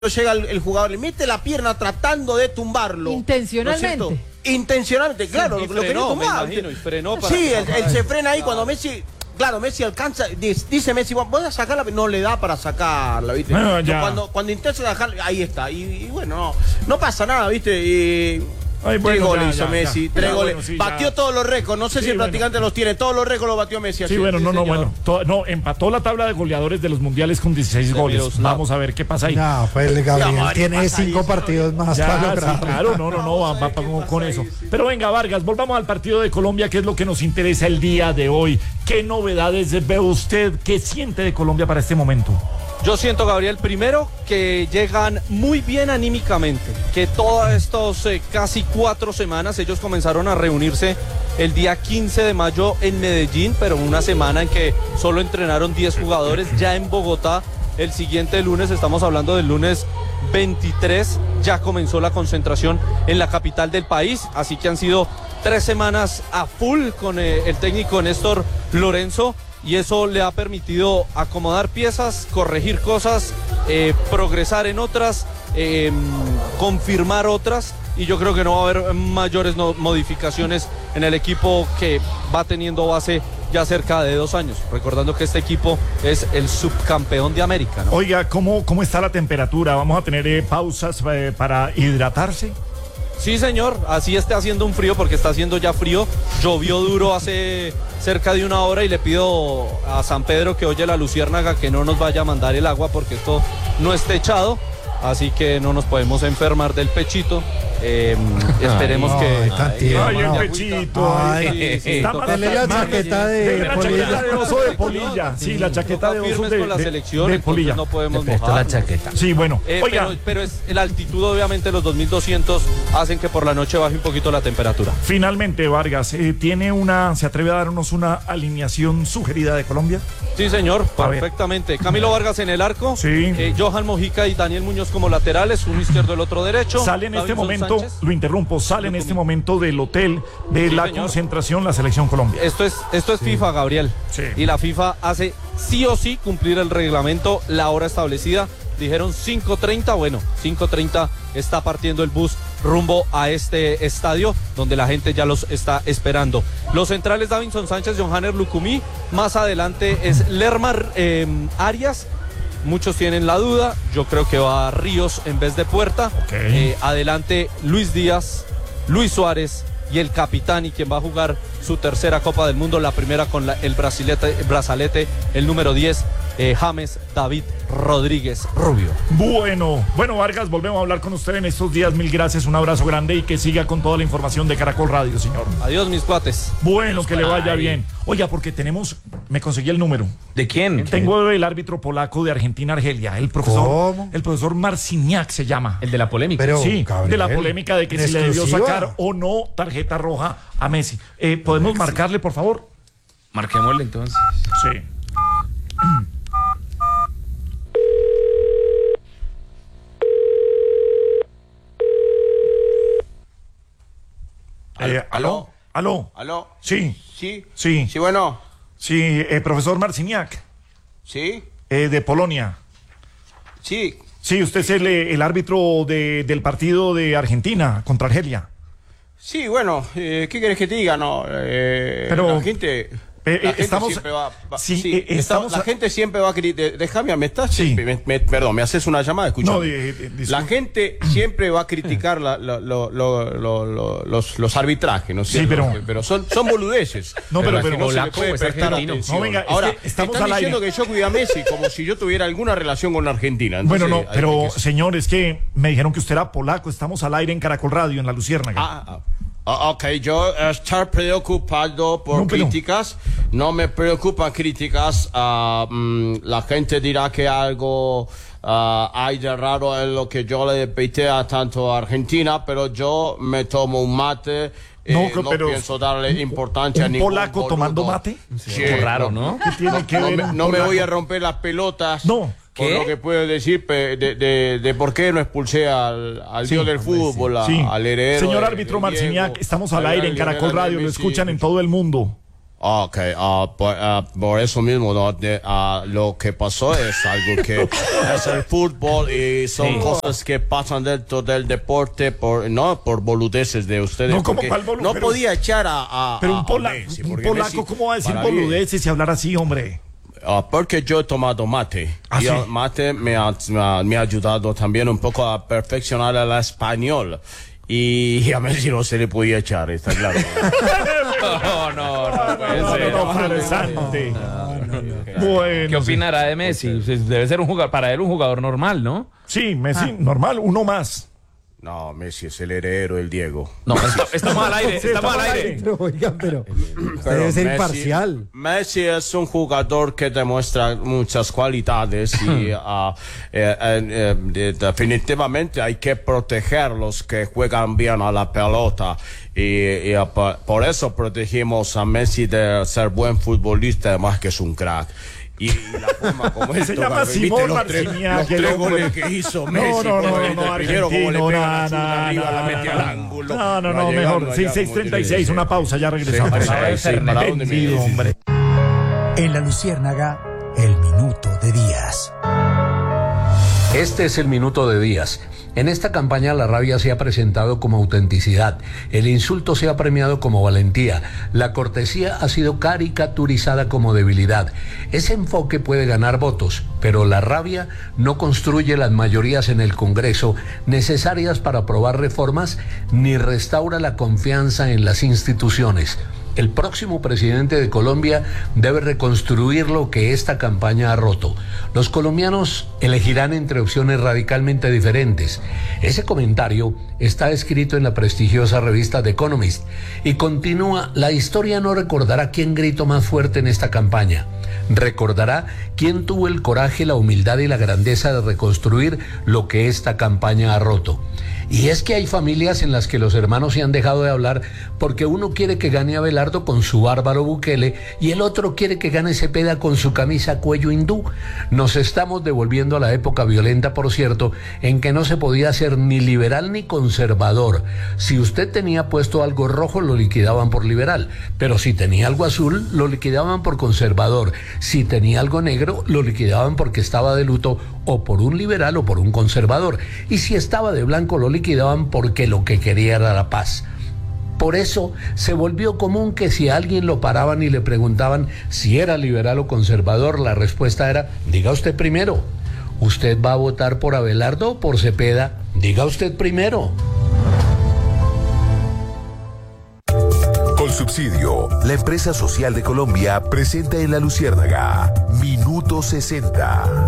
llega el jugador, le mete la pierna tratando de tumbarlo. Intencionalmente. ¿No es intencionalmente, claro, sí, lo quería tumbar. Me imagino, y frenó para sí, él se frena ahí cuando Messi... Claro, Messi alcanza, dice Messi, voy a sacarla, no le da para sacarla, ¿viste? Cuando intenta sacarla, ahí está. Y bueno, no pasa nada, ¿viste? Y... Ay, bueno, 3 goles hizo Messi, 3 goles. Bueno, sí, batió todos los récords, no sé si el practicante los tiene, todos los récords los batió Messi. Sí, bueno, empató la tabla de goleadores de los mundiales con 16 goles. Vamos a ver qué pasa ahí. No, pues Gabriel tiene 5 partidos más para lograr. Sí, claro, va con eso. Pero venga, Vargas, volvamos al partido de Colombia, que es lo que nos interesa el día de hoy. ¿Qué novedades ve usted? ¿Qué siente de Colombia para este momento? Yo siento, Gabriel, primero que llegan muy bien anímicamente, que todas estos casi 4 semanas ellos comenzaron a reunirse el día 15 de mayo en Medellín, pero una semana en que solo entrenaron 10 jugadores. Ya en Bogotá, el siguiente lunes, estamos hablando del lunes 23, ya comenzó la concentración en la capital del país, así que han sido 3 semanas a full con el técnico Néstor Lorenzo. Y eso le ha permitido acomodar piezas, corregir cosas, progresar en otras, confirmar otras, y yo creo que no va a haber mayores modificaciones en el equipo, que va teniendo base ya cerca de 2 años, recordando que este equipo es el subcampeón de América, ¿no? Oiga, ¿cómo está la temperatura? ¿Vamos a tener pausas para hidratarse? Sí, señor, así está haciendo un frío, porque está haciendo ya frío. Llovió duro hace cerca de 1 hora y le pido a San Pedro que oye la luciérnaga que no nos vaya a mandar el agua, porque esto no es techado, así que no nos podemos enfermar del pechito. Esperemos que... Ay, el pechito. Está más la chaqueta de oso de Polilla. Sí, la chaqueta de oso con la selección, de Polilla. No podemos mojar la chaqueta. Sí, bueno. Oiga, pero es la altitud, obviamente, los 2200 hacen que por la noche baje un poquito la temperatura. Finalmente, Vargas, ¿se atreve a darnos una alineación sugerida de Colombia? Sí, señor, perfectamente. Camilo Vargas en el arco, sí. Johan Mojica y Daniel Muñoz como laterales, uno izquierdo, el otro derecho. Sale en este momento, lo interrumpo, sale en este momento del hotel de la concentración la selección Colombia. Esto es FIFA, Gabriel. Sí. Y la FIFA hace sí o sí cumplir el reglamento, la hora establecida. Dijeron 5:30, bueno, 5:30 está partiendo el bus rumbo a este estadio, donde la gente ya los está esperando. Los centrales: Davinson Sánchez, Johanner Lucumí. Más adelante es Lermar Arias. Muchos tienen la duda, yo creo que va a Ríos en vez de Puerta. Adelante Luis Díaz, Luis Suárez y el capitán, y quien va a jugar su tercera Copa del Mundo, la primera con el brazalete, el número 10, James David Rodríguez Rubio. Bueno, Vargas, volvemos a hablar con usted en estos días. Mil gracias, un abrazo grande y que siga con toda la información de Caracol Radio, señor. Adiós, mis cuates. Bueno, que le vaya bien. Oiga, porque me conseguí el número. ¿De quién? Tengo el árbitro polaco de Argentina-Argelia, el profesor Marciniak se llama. El de la polémica. Pero, sí, Gabriel, de la polémica de que si le debió sacar o no tarjeta roja a Messi. ¿Podemos marcarle, por favor? Marquémosle entonces. Sí. ¿Aló? ¿Aló? Sí. ¿Sí? Sí. Sí, bueno. Sí, profesor Marciniak. ¿Sí? De Polonia. Sí. Sí, usted es el árbitro del partido de Argentina contra Argelia. Sí, bueno, ¿qué querés que te diga? No, pero la gente... La gente siempre va a criticar. Déjame, me estás. Sí. Perdón, me haces una llamada, escucha. No, la gente siempre va a criticar los arbitrajes, ¿no es cierto? Sí, pero son boludeces. No, pero no se le puede prestar atención. No, venga, ahora, estamos están al diciendo aire. que yo cuido a Messi como si yo tuviera alguna relación con la Argentina. Entonces, bueno, no, pero señor, es que me dijeron que usted era polaco. Estamos al aire en Caracol Radio, en La Luciérnaga. Ok, yo estar preocupado por críticas, no me preocupan críticas. La gente dirá que algo hay de raro en lo que yo le pité a tanto a Argentina, pero yo me tomo un mate. No pienso darle importancia a ningún polaco boludo. ¿Tomando mate? Sí, raro, ¿no? ¿Qué tiene que ver? No me voy a romper las pelotas. No. Por lo que puedo decir de por qué no expulsé al dios del fútbol, al heredero. Señor árbitro Marciniak, estamos al aire en Caracol Radio, lo escuchan en todo el mundo. Ok, por eso mismo, ¿no? Lo que pasó es algo que es el fútbol y son cosas que pasan dentro del deporte no por boludeces de ustedes. No, como no podía echar pero un Messi, polaco, Messi, ¿cómo va a decir para mí, boludeces y hablar así, hombre? porque yo he tomado mate. ¿Ah, y sí? el mate me ha ayudado también un poco a perfeccionar el español. Y a Messi no se le podía echar, está claro. No, farsante. Bueno, ¿Qué opinará de Messi? Debe ser para él un jugador normal, ¿no? Sí, Messi, normal, uno más. No, Messi es el heredero del Diego. No, estamos al aire, Sí, estamos al aire. Pero, oigan, pero Pero debe ser Messi- imparcial. Messi es un jugador que demuestra muchas cualidades y definitivamente hay que proteger los que juegan bien a la pelota y por eso protegimos a Messi de ser buen futbolista, además que es un crack. Y la forma como Se llama Simón los tres Marciniak, goles que hizo Messi. no, el primero como le pega la chula arriba, la mete al no. ángulo. No, llegando mejor. Sí, allá, como 6:36, tiene que una ser. pausa, ya regresamos. Sí, ¿para dónde me Vendido, dices? hombre. En La Luciérnaga, el minuto de Díaz. Este es el minuto de Díaz. En esta campaña la rabia se ha presentado como autenticidad, el insulto se ha premiado como valentía, la cortesía ha sido caricaturizada como debilidad. Ese enfoque puede ganar votos, pero la rabia no construye las mayorías en el Congreso necesarias para aprobar reformas ni restaura la confianza en las instituciones. El próximo presidente de Colombia debe reconstruir lo que esta campaña ha roto. Los colombianos elegirán entre opciones radicalmente diferentes. Ese comentario está escrito en la prestigiosa revista The Economist y continúa: la historia no recordará quién gritó más fuerte en esta campaña. Recordará quién tuvo el coraje, la humildad y la grandeza de reconstruir lo que esta campaña ha roto. Y es que hay familias en las que los hermanos se han dejado de hablar porque uno quiere que gane Abelardo con su bárbaro Bukele y el otro quiere que gane Cepeda con su camisa cuello hindú. Nos estamos devolviendo a la época violenta, por cierto, en que no se podía ser ni liberal ni conservador. Si usted tenía puesto algo rojo, lo liquidaban por liberal, pero si tenía algo azul, lo liquidaban por conservador. Si tenía algo negro, lo liquidaban porque estaba de luto o por un liberal o por un conservador. Y si estaba de blanco, lo liquidaban porque lo que quería era la paz. Por eso se volvió común que si a alguien lo paraban y le preguntaban si era liberal o conservador, la respuesta era: diga usted primero. ¿Usted va a votar por Abelardo o por Cepeda? Diga usted primero. Colsubsidio, la empresa social de Colombia, presenta en La Luciérnaga Minuto 60.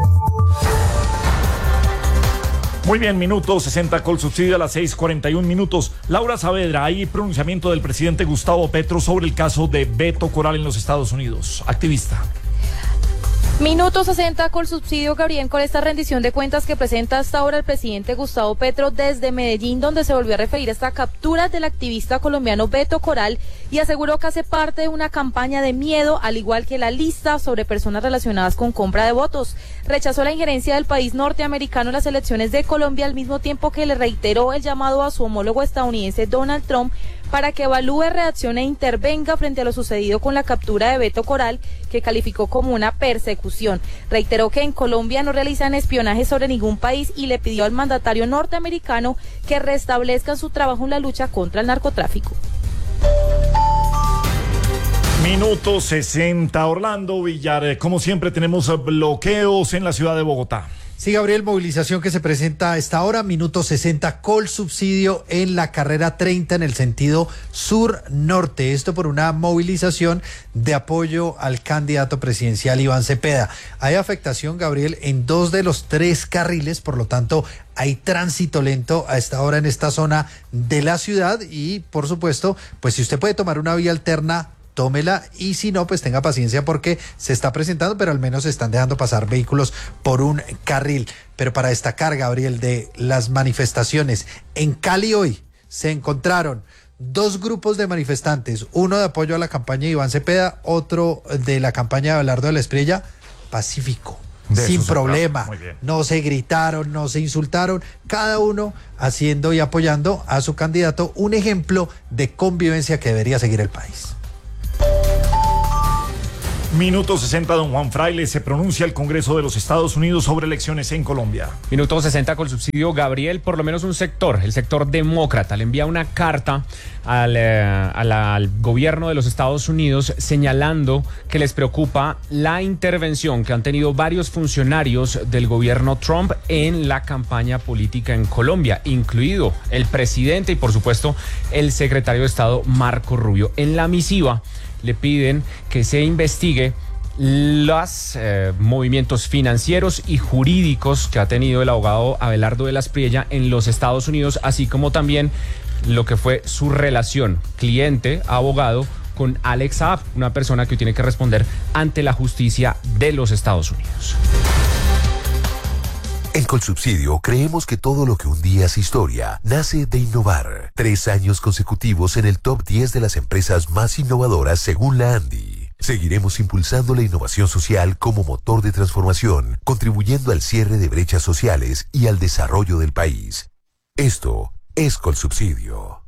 Muy bien, minuto 60 Colsubsidio a las 6:41 minutos. Laura Saavedra, hay pronunciamiento del presidente Gustavo Petro sobre el caso de Beto Coral en los Estados Unidos. Activista. Minuto 60 Colsubsidio, Gabriel, con esta rendición de cuentas que presenta hasta ahora el presidente Gustavo Petro desde Medellín, donde se volvió a referir a esta captura del activista colombiano Beto Coral y aseguró que hace parte de una campaña de miedo, al igual que la lista sobre personas relacionadas con compra de votos. Rechazó la injerencia del país norteamericano en las elecciones de Colombia, al mismo tiempo que le reiteró el llamado a su homólogo estadounidense Donald Trump para que evalúe, reaccione e intervenga frente a lo sucedido con la captura de Beto Coral, que calificó como una persecución. Reiteró que en Colombia no realizan espionaje sobre ningún país y le pidió al mandatario norteamericano que restablezcan su trabajo en la lucha contra el narcotráfico. Minuto 60, Orlando Villar. Como siempre tenemos bloqueos en la ciudad de Bogotá. Sí, Gabriel, movilización que se presenta a esta hora, minuto 60, Colsubsidio en la carrera 30 en el sentido sur-norte. Esto por una movilización de apoyo al candidato presidencial Iván Cepeda. Hay afectación, Gabriel, en 2 de los 3 carriles, por lo tanto hay tránsito lento a esta hora en esta zona de la ciudad y, por supuesto, pues si usted puede tomar una vía alterna, tómela, y si no, pues tenga paciencia porque se está presentando, pero al menos se están dejando pasar vehículos por un carril. Pero para destacar, Gabriel, de las manifestaciones, en Cali hoy se encontraron 2 grupos de manifestantes, uno de apoyo a la campaña de Iván Cepeda, otro de la campaña de Abelardo de la Espriella, pacífico. Sin problema, no se gritaron, no se insultaron, cada uno haciendo y apoyando a su candidato, un ejemplo de convivencia que debería seguir el país. Minuto 60, don Juan Fraile, se pronuncia el Congreso de los Estados Unidos sobre elecciones en Colombia. Minuto 60 con subsidio, Gabriel, por lo menos un sector, el sector demócrata, le envía una carta al gobierno de los Estados Unidos señalando que les preocupa la intervención que han tenido varios funcionarios del gobierno Trump en la campaña política en Colombia, incluido el presidente y por supuesto el secretario de Estado Marco Rubio. En la misiva le piden que se investigue los movimientos financieros y jurídicos que ha tenido el abogado Abelardo de las Priella en los Estados Unidos, así como también lo que fue su relación cliente-abogado con Alex Saab, una persona que tiene que responder ante la justicia de los Estados Unidos. En Colsubsidio creemos que todo lo que un día es historia nace de innovar. 3 años consecutivos en el top 10 de las empresas más innovadoras según la ANDI. Seguiremos impulsando la innovación social como motor de transformación, contribuyendo al cierre de brechas sociales y al desarrollo del país. Esto es Colsubsidio.